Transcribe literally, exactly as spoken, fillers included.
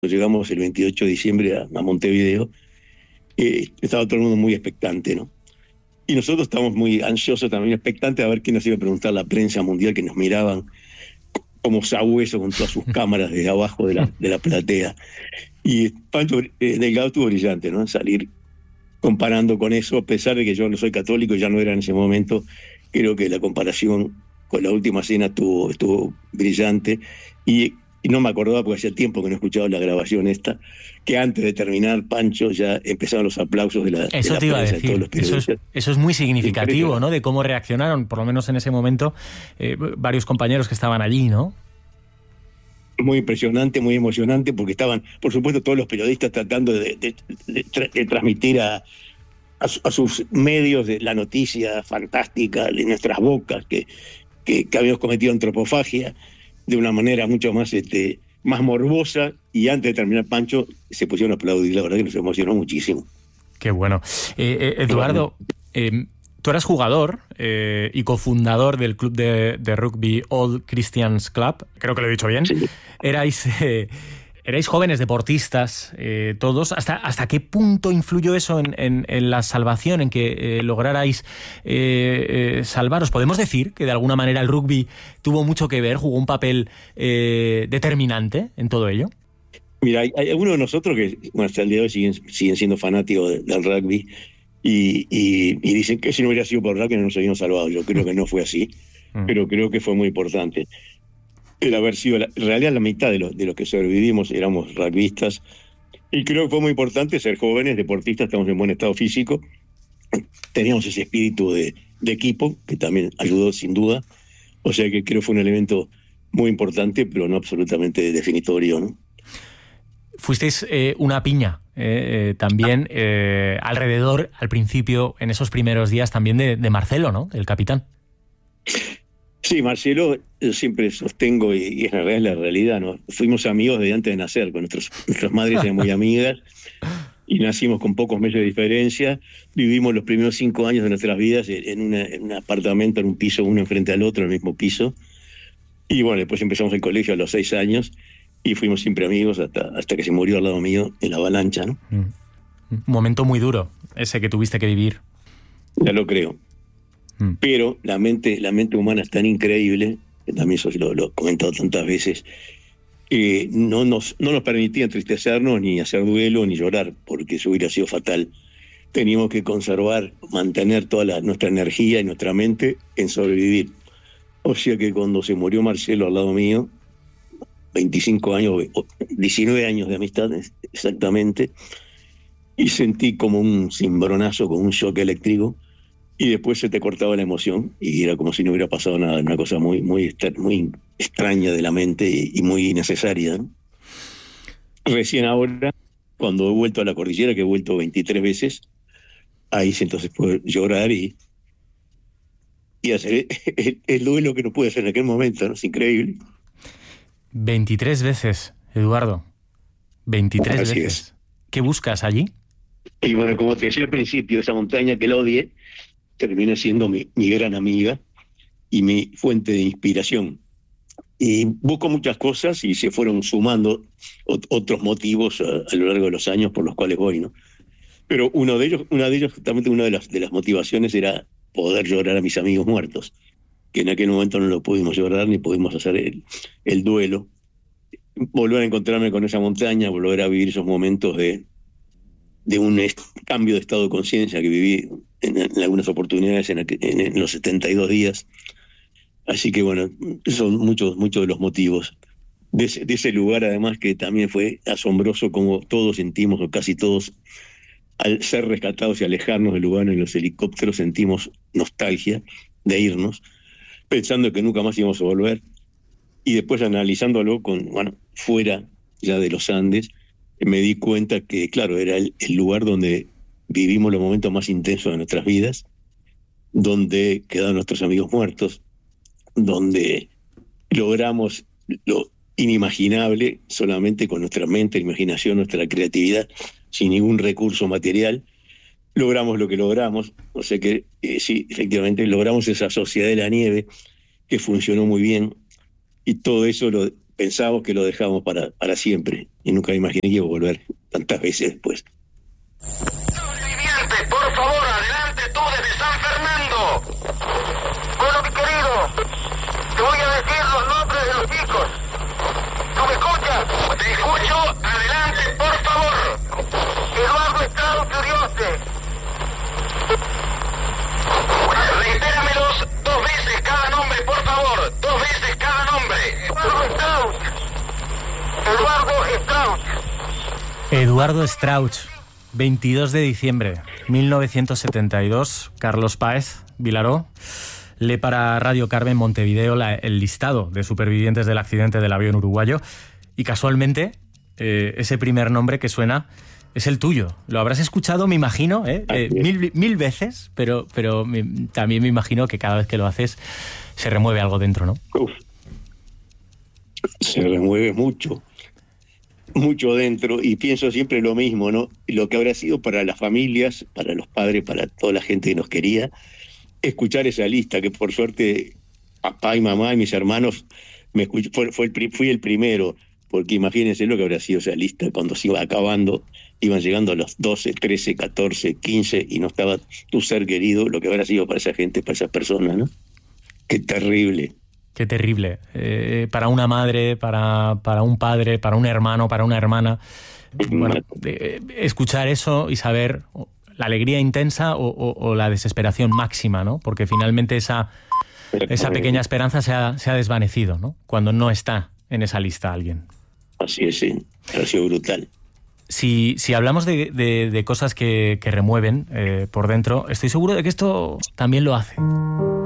llegamos el veintiocho de diciembre a, a Montevideo, eh, estaba todo el mundo muy expectante, ¿no? Y nosotros estábamos muy ansiosos, también expectantes a ver qué nos iba a preguntar la prensa mundial, que nos miraban como sabueso con todas sus cámaras desde abajo de la, de la platea. Y Pancho eh, Delgado estuvo brillante, ¿no? Salir comparando con eso, a pesar de que yo no soy católico, ya no era en ese momento. Creo que la comparación con la última cena estuvo, estuvo brillante. Y, y no me acordaba, porque hacía tiempo que no escuchaba la grabación esta, que antes de terminar, Pancho, ya empezaban los aplausos de la, eso de la te iba a prensa, decir. de todos los Eso periodistas. es, eso es muy significativo, ¿no? De cómo reaccionaron, por lo menos en ese momento, eh, varios compañeros que estaban allí, ¿no? Muy impresionante, muy emocionante, porque estaban, por supuesto, todos los periodistas tratando de, de, de, tra- de transmitir a, a, su- a sus medios de la noticia fantástica de nuestras bocas, que, que, que habíamos cometido antropofagia de una manera mucho más, este, más morbosa, y antes de terminar, Pancho se pusieron a aplaudir. La verdad que nos emocionó muchísimo. Qué bueno. Eh, eh, Eduardo, eh, tú eras jugador eh, y cofundador del club de, de rugby All Christians Club, creo que lo he dicho bien. Sí. Erais, eh, erais jóvenes deportistas, eh, todos. ¿Hasta, ¿Hasta qué punto influyó eso en, en, en la salvación, en que eh, lograrais eh, eh, salvaros? ¿Podemos decir que de alguna manera el rugby tuvo mucho que ver, jugó un papel eh, determinante en todo ello? Mira, hay, hay algunos de nosotros que, bueno, hasta el día de hoy siguen, siguen siendo fanáticos de- del rugby, y, y, y dicen que si no hubiera sido por el rugby no nos habíamos salvado. Yo creo que no fue así, pero creo que fue muy importante el haber sido, la, en realidad la mitad de los, de los que sobrevivimos éramos rugbyistas, y creo que fue muy importante ser jóvenes, deportistas, estamos en buen estado físico, teníamos ese espíritu de, de equipo que también ayudó sin duda, o sea que creo que fue un elemento muy importante, pero no absolutamente definitorio, ¿no? Fuisteis eh, una piña eh, eh, también eh, alrededor, al principio, en esos primeros días también de, de Marcelo, ¿no? El capitán. Sí, Marcelo, yo siempre sostengo, y, y en realidad es la realidad, ¿no? Fuimos amigos desde antes de nacer, con nuestros, nuestras madres eran muy amigas, y nacimos con pocos meses de diferencia. Vivimos los primeros cinco años de nuestras vidas en, una, en un apartamento, en un piso, uno enfrente al otro, en el mismo piso. Y bueno, después empezamos el colegio a los seis años, y fuimos siempre amigos hasta, hasta que se murió al lado mío en la avalancha, ¿no? Un momento muy duro, ese que tuviste que vivir. Ya lo creo. Mm. Pero la mente, la mente humana es tan increíble, que también eso lo, lo he comentado tantas veces, que no nos, no nos permitía entristecernos, ni hacer duelo, ni llorar, porque eso hubiera sido fatal. Teníamos que conservar, mantener toda la, nuestra energía y nuestra mente en sobrevivir. O sea que cuando se murió Marcelo al lado mío, veinticinco años, diecinueve años de amistad exactamente, y sentí como un cimbronazo, como un shock eléctrico, y después se te cortaba la emoción y era como si no hubiera pasado nada, una cosa muy, muy, muy extraña de la mente y, y muy necesaria, ¿no? Recién ahora, cuando he vuelto a la cordillera, que he vuelto veintitrés veces, ahí sí entonces puedo llorar y, y hacer el, el duelo que no pude hacer en aquel momento, ¿no? Es increíble. veintitrés veces, Eduardo. veintitrés Así veces. Es. ¿Qué buscas allí? Y bueno, como te decía al principio, esa montaña que la odié termina siendo mi, mi gran amiga y mi fuente de inspiración. Y busco muchas cosas y se fueron sumando ot- otros motivos a, a lo largo de los años por los cuales voy, ¿no? Pero uno de ellos, una de ellos, justamente una de las, de las motivaciones era poder llorar a mis amigos muertos, que en aquel momento no lo pudimos llorar ni pudimos hacer el, el duelo. Volver a encontrarme con esa montaña, volver a vivir esos momentos de, de un est- cambio de estado de conciencia que viví en, en algunas oportunidades en, aqu- en, en los setenta y dos días. Así que bueno, son muchos, muchos de los motivos. De ese, de ese lugar además que también fue asombroso como todos sentimos, o casi todos, al ser rescatados y alejarnos del lugar en los helicópteros, sentimos nostalgia de irnos, pensando que nunca más íbamos a volver. Y después analizándolo con, bueno, fuera ya de los Andes, me di cuenta que, claro, era el, el lugar donde vivimos los momentos más intensos de nuestras vidas, donde quedaron nuestros amigos muertos, donde logramos lo inimaginable solamente con nuestra mente, imaginación, nuestra creatividad, sin ningún recurso material. Logramos lo que logramos, o sea que eh, sí, efectivamente logramos esa sociedad de la nieve que funcionó muy bien, y todo eso lo pensábamos que lo dejamos para, para siempre, y nunca imaginé que iba a volver tantas veces después. Viviente, por favor, adelante tú desde San Fernando. Bueno, mi querido, te voy a decir los nombres de los chicos. ¿Tú me escuchas? Te escucho, adelante, por favor. Eduardo Estrado Furioste. Reitéramelos dos veces cada nombre, por favor. Dos veces cada nombre. Eduardo Strauch. Eduardo Strauch. Eduardo Strauch, veintidós de diciembre de mil novecientos setenta y dos. Carlos Páez Vilaró lee para Radio Carmen Montevideo la, el listado de supervivientes del accidente del avión uruguayo y casualmente eh, ese primer nombre que suena es el tuyo. Lo habrás escuchado, me imagino, ¿eh? Eh, mil, mil veces, pero, pero me, también me imagino que cada vez que lo haces se remueve algo dentro, ¿no? Uf. Se remueve mucho, mucho dentro, y pienso siempre lo mismo, ¿no? Lo que habrá sido para las familias, para los padres, para toda la gente que nos quería, escuchar esa lista, que por suerte papá y mamá y mis hermanos me escuchó, fue, fue el, fui el primero, porque imagínense lo que habrá sido esa lista cuando se iba acabando, iban llegando a los doce, trece, catorce, quince y no estaba tu ser querido, lo que habrá sido para esa gente, para esas personas, ¿no? Qué terrible. Qué terrible. Eh, para una madre, para, para un padre, para un hermano, para una hermana. Bueno, eh, escuchar eso y saber la alegría intensa o, o, o la desesperación máxima, ¿no? Porque finalmente esa, esa pequeña esperanza se ha, se ha desvanecido, ¿no? Cuando no está en esa lista alguien. Así es, sí. Ha sido brutal. Si, si hablamos de, de, de cosas que, que remueven eh, por dentro, estoy seguro de que esto también lo hace.